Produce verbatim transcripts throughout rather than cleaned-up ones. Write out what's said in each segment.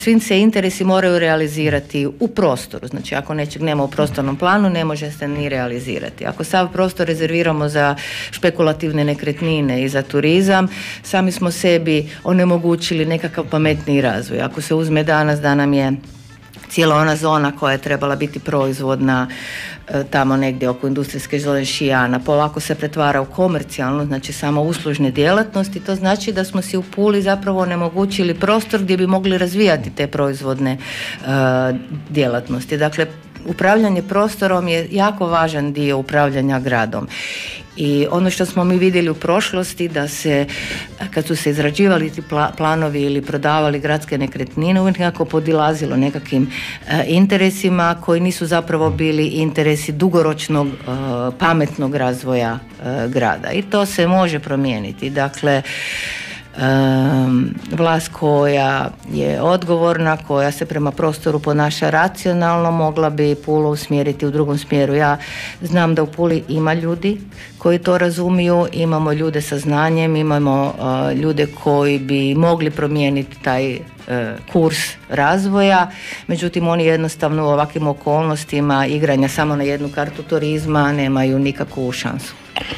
svi se interesi moraju realizirati u prostoru. Znači, ako nečeg nema u prostornom planu, ne može se ni realizirati. Ako sav prostor rezerviramo za špekulativne nekretnine i za turizam, sami smo sebi onemogućili nekakav pametniji razvoj. Ako se uzme danas da nam je cijela ona zona koja je trebala biti proizvodna tamo negdje oko industrijske zone Šijana, polako se pretvara u komercijalnu, znači samo uslužne djelatnosti, to znači da smo si u Puli zapravo onemogućili prostor gdje bi mogli razvijati te proizvodne uh, djelatnosti. Dakle, upravljanje prostorom je jako važan dio upravljanja gradom. I ono što smo mi vidjeli u prošlosti, da se, kad su se izrađivali ti planovi ili prodavali gradske nekretnine, uvijek nekako podilazilo nekakvim uh, interesima koji nisu zapravo bili interesi dugoročnog uh, pametnog razvoja uh, grada. I to se može promijeniti. Dakle, Um, vlast koja je odgovorna, koja se prema prostoru ponaša racionalno, mogla bi Pulu usmjeriti u drugom smjeru. Ja znam da u Puli ima ljudi koji to razumiju, imamo ljude sa znanjem, imamo uh, ljude koji bi mogli promijeniti taj uh, kurs razvoja, međutim oni jednostavno u ovakvim okolnostima igranja samo na jednu kartu turizma nemaju nikakvu šansu.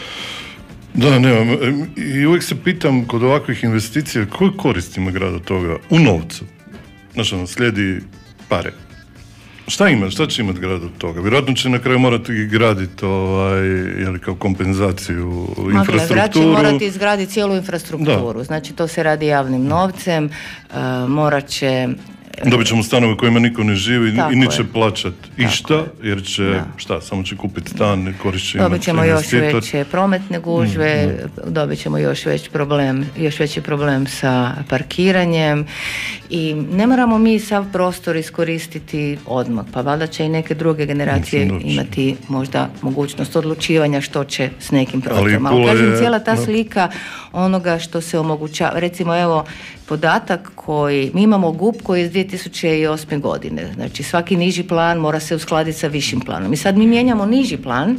Da, nemam. I uvijek se pitam kod ovakvih investicija koju korist ima grad od toga u novcu. Znači, ono, slijedi pare. Šta ima, šta će imati grad od toga? Vjerojatno će na kraju morati graditi ovaj, jeli, kao kompenzaciju infrastrukturu. Grad će morati izgraditi cijelu infrastrukturu. Da. Znači, to se radi javnim novcem, uh, morat će... Dobit ćemo stanove kojima niko ne živi. Tako i neće plaćati išta, je. Jer će, da. šta, samo će kupiti stan i korist će dobit ćemo još veće prometne gužve, mm, dobit ćemo još veći problem, još veći problem sa parkiranjem i ne moramo mi sav prostor iskoristiti odmah, pa valjda će i neke druge generacije imati možda mogućnost odlučivanja što će s nekim prostorom. Ali, Ali kažem, je, cijela ta no. slika onoga što se omogućava, recimo evo podatak koji, mi imamo G U P koji je iz dvije tisuće osme godine, znači svaki niži plan mora se uskladiti sa višim planom i sad mi mijenjamo niži plan,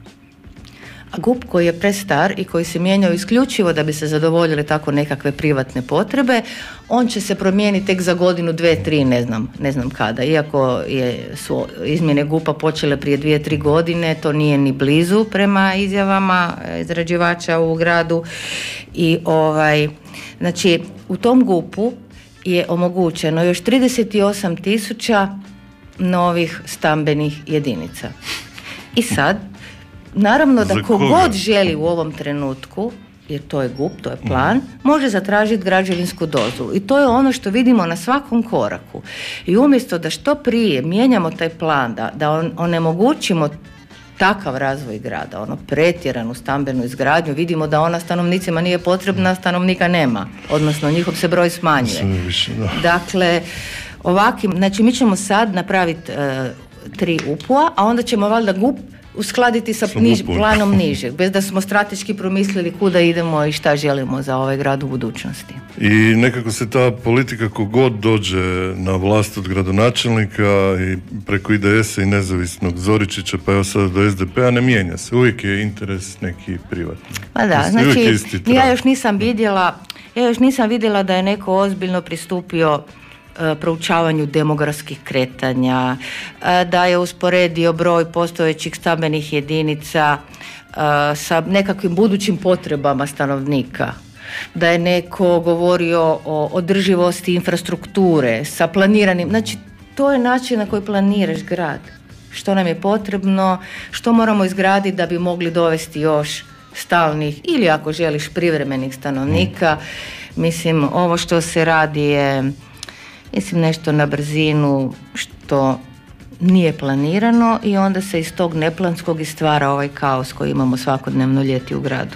a G U P koji je prestar i koji se mijenjao isključivo da bi se zadovoljile tako nekakve privatne potrebe, on će se promijeniti tek za godinu, dve, tri, ne znam, ne znam kada. Iako je, su izmjene G U P-a počele prije dvije, tri godine, to nije ni blizu prema izjavama izrađivača u gradu i ovaj, znači u tom G U P-u je omogućeno još trideset osam tisuća novih stambenih jedinica. I sad, naravno da kogod želi u ovom trenutku, jer to je G U P, to je plan, može zatražiti građevinsku dozvolu. I to je ono što vidimo na svakom koraku. I umjesto da što prije mijenjamo taj plan, da, da on, onemogućimo takav razvoj grada, ono pretjeranu stambenu izgradnju, vidimo da ona stanovnicima nije potrebna, stanovnika nema, odnosno njihov se broj smanjuje. Dakle, ovakvim, znači mi ćemo sad napraviti uh, tri U P U-a, a onda ćemo valjda G U P uskladiti sa niž, planom nižeg, bez da smo strateški promislili kuda idemo i šta želimo za ovaj grad u budućnosti. I nekako se ta politika kogod dođe na vlast od gradonačelnika i preko I D S-a i nezavisnog Zoričića pa evo sada do S D P-a ne mijenja se, uvijek je interes neki privatni. Pa da, znači ja još nisam vidjela ja još nisam vidjela da je neko ozbiljno pristupio proučavanju demografskih kretanja, da je usporedio broj postojećih stambenih jedinica sa nekakvim budućim potrebama stanovnika, da je neko govorio o održivosti infrastrukture sa planiranim, znači to je način na koji planiraš grad, što nam je potrebno, što moramo izgraditi da bi mogli dovesti još stalnih ili ako želiš privremenih stanovnika. Mislim, ovo što se radi je mislim nešto na brzinu što nije planirano i onda se iz tog neplanskog i stvara ovaj kaos koji imamo svakodnevno ljeti u gradu.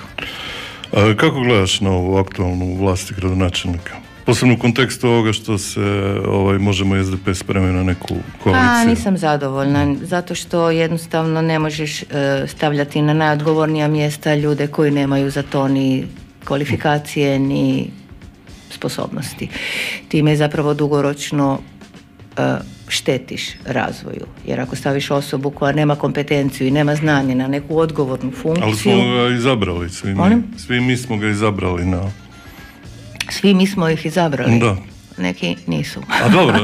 A kako gledaš na ovu aktualnu vlast gradonačelnika? Posebno u kontekstu ovoga što se ovaj, možemo S D P spremiti na neku koaliciju. A, nisam zadovoljna, zato što jednostavno ne možeš uh, stavljati na najodgovornija mjesta ljude koji nemaju za to ni kvalifikacije, ni sposobnosti. Time zapravo dugoročno uh, štetiš razvoju. Jer ako staviš osobu koja nema kompetenciju i nema znanje na neku odgovornu funkciju... Ali smo ga izabrali. Svi mi, svi mi smo ga izabrali na... Svi mi smo ih izabrali? Da. neki nisu. A dobro,